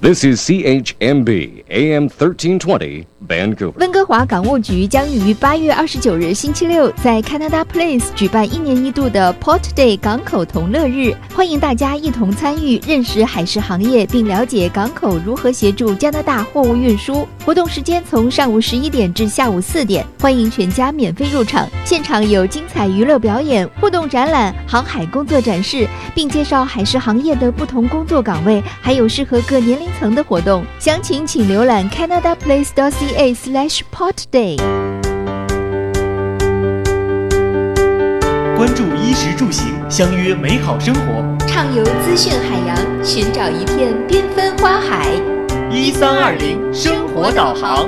This is CHMB AM 1320 Vancouver。 温哥华港务局将于8月29日星期六在 Canada Place 举办1年1度的 Port Day 港口同乐日，欢迎大家一同参与，认识海事行业，并了解港口如何协助加拿大货物运输。活动时间从上午11点至下午4点，欢迎全家免费入场。现场有精彩娱乐表演、互动展览、航海工作展示，并介绍海事行业的不同工作岗位，还有适合各年龄层的活动。详情请浏览 canadaplace.ca/portday。 关注衣食住行，相约美好生活， 畅游资讯海洋，寻找一片缤纷花海。 1320生活导航。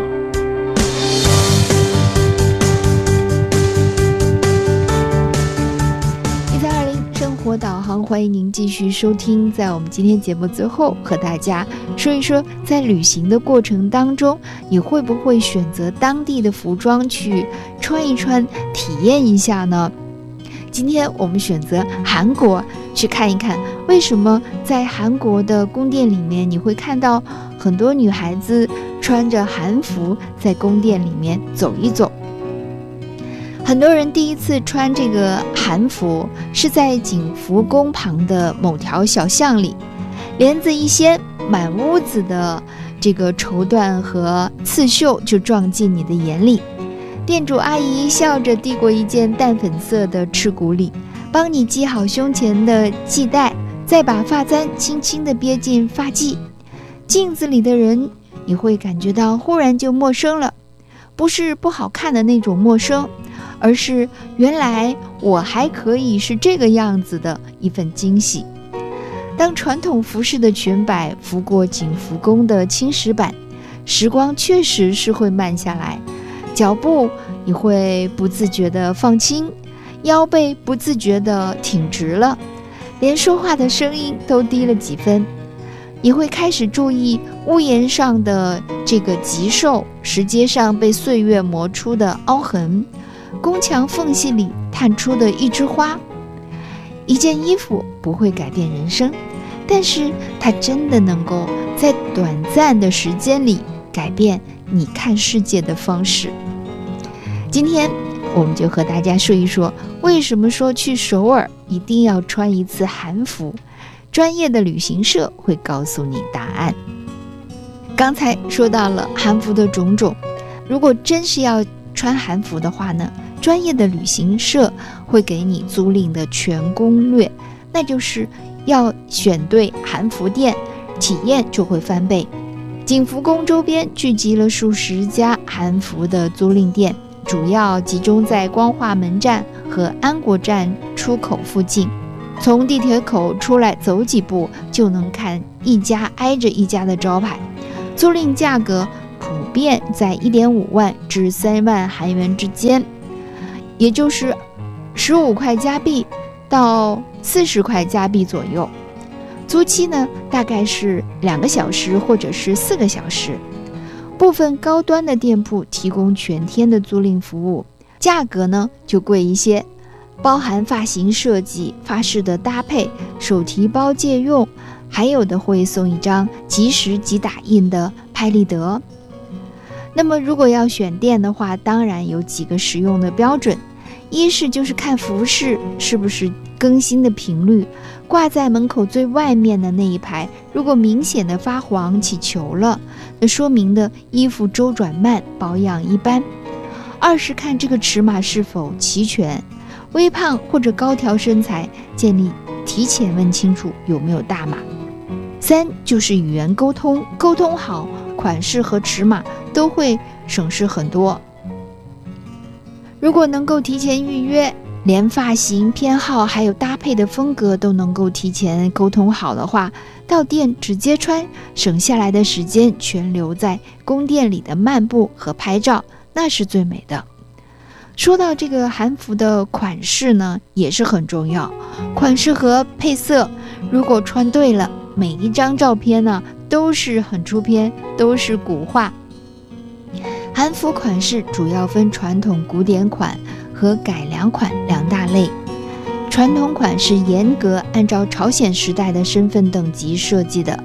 生活导航，欢迎您继续收听。在我们今天节目最后，和大家说一说，在旅行的过程当中，你会不会选择当地的服装去穿一穿，体验一下呢？今天我们选择韩国去看一看，为什么在韩国的宫殿里面，你会看到很多女孩子穿着韩服在宫殿里面走一走。很多人第一次穿这个韩服是在景福宫旁的某条小巷里，帘子一掀，满屋子的这个绸缎和刺绣就撞进你的眼里。店主阿姨笑着递过一件淡粉色的赤古里，帮你系好胸前的系带，再把发簪轻轻地别进发髻。镜子里的人，你会感觉到忽然就陌生了，不是不好看的那种陌生，而是原来我还可以是这个样子的一份惊喜。当传统服饰的裙摆拂过景福宫的青石板，时光确实是会慢下来，脚步你会不自觉地放轻，腰背不自觉地挺直了，连说话的声音都低了几分。你会开始注意屋檐上的这个棘兽，石阶上被岁月磨出的凹痕，宫墙缝隙里探出的一枝花。一件衣服不会改变人生，但是它真的能够在短暂的时间里改变你看世界的方式。今天我们就和大家说一说，为什么说去首尔一定要穿一次韩服，专业的旅行社会告诉你答案。刚才说到了韩服的种种，如果真是要穿韩服的话呢，专业的旅行社会给你租赁的全攻略，那就是要选对韩服店，体验就会翻倍。景福宫周边聚集了数十家韩服的租赁店，主要集中在光化门站和安国站出口附近。从地铁口出来走几步，就能看一家挨着一家的招牌。租赁价格普遍在 1.5 万至3万韩元之间，也就是15块加币到40块加币左右。租期呢，大概是2个小时或者是4个小时。部分高端的店铺提供全天的租赁服务，价格呢就贵一些，包含发型设计、发饰的搭配、手提包借用，还有的会送一张即时即打印的拍立得。那么如果要选店的话，当然有几个实用的标准，一是就是看服饰是不是更新的频率，挂在门口最外面的那一排，如果明显的发黄起球了，那说明的衣服周转慢，保养一般。二是看这个尺码是否齐全，微胖或者高挑身材，建议提前问清楚有没有大码。三就是语言沟通，沟通好，款式和尺码都会省事很多。如果能够提前预约，连发型偏好还有搭配的风格都能够提前沟通好的话，到店直接穿，省下来的时间全留在宫殿里的漫步和拍照，那是最美的。说到这个韩服的款式呢，也是很重要，款式和配色如果穿对了，每一张照片呢都是很出片，都是古画。韩服款式主要分传统古典款和改良款两大类。传统款是严格按照朝鲜时代的身份等级设计的，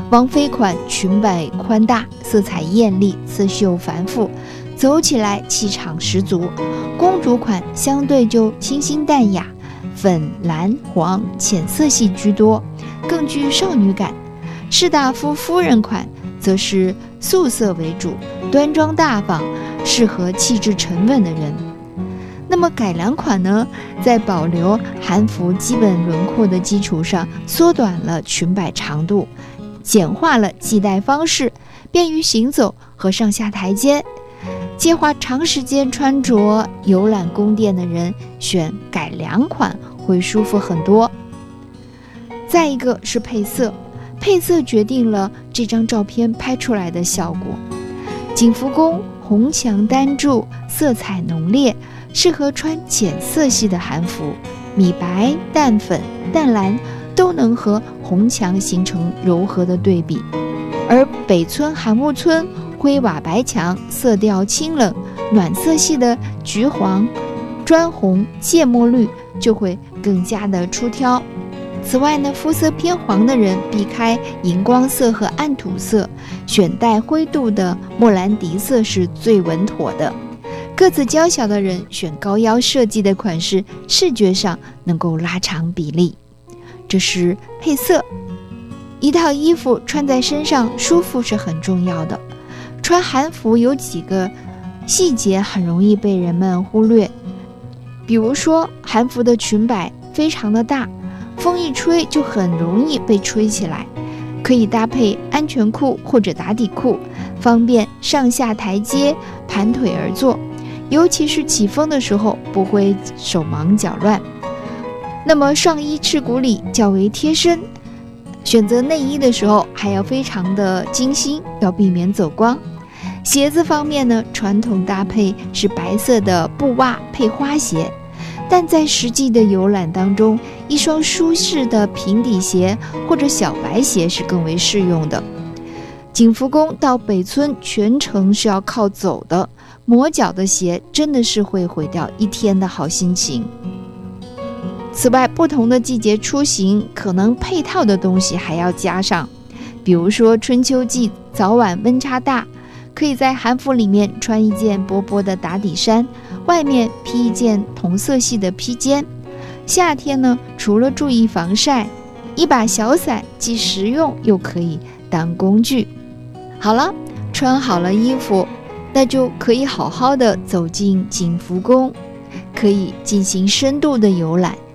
王妃款裙摆宽大，色彩艳丽，刺绣繁复，走起来气场十足。公主款相对就清新淡雅，粉、蓝、黄浅色系居多，更具少女感。士大夫夫人款则是素色为主，端庄大方，适合气质沉稳的人。那么改良款呢，在保留韩服基本轮廓的基础上，缩短了裙摆长度，简化了系带方式，便于行走和上下台阶。计划长时间穿着游览宫殿的人，选改良款会舒服很多。再一个是配色，配色决定了这张照片拍出来的效果。景福宫红墙单柱，色彩浓烈，适合穿浅色系的韩服，米白、淡粉、淡蓝都能和红墙形成柔和的对比。而北村韩屋村灰瓦白墙，色调清冷，暖色系的橘黄、砖红、芥末绿就会更加的出挑。此外呢，肤色偏黄的人避开荧光色和暗土色，选带灰度的莫兰迪色是最稳妥的。个子娇小的人选高腰设计的款式，视觉上能够拉长比例。这是配色。一套衣服穿在身上舒服是很重要的。穿韩服有几个细节很容易被人们忽略，比如说韩服的裙摆非常的大，风一吹就很容易被吹起来，可以搭配安全裤或者打底裤，方便上下台阶盘腿而坐，尤其是起风的时候不会手忙脚乱。那么上衣翅骨里较为贴身，选择内衣的时候还要非常的精心，要避免走光。鞋子方面呢，传统搭配是白色的布袜配花鞋，但在实际的游览当中，一双舒适的平底鞋或者小白鞋是更为适用的。景福宫到北村全程是要靠走的，磨脚的鞋真的是会毁掉一天的好心情。此外，不同的季节出行，可能配套的东西还要加上，比如说春秋季早晚温差大，可以在韩服里面穿一件薄薄的打底衫，外面披一件同色系的披肩。夏天呢，除了注意防晒，一把小伞既实用又可以当工具。好了，穿好了衣服，那就可以好好的走进景福宫，可以进行深度的游览。